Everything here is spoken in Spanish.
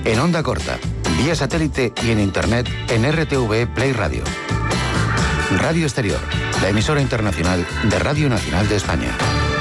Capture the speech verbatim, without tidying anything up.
en onda corta, vía satélite y en internet en R T V Play Radio. Radio Exterior, la emisora internacional de Radio Nacional de España.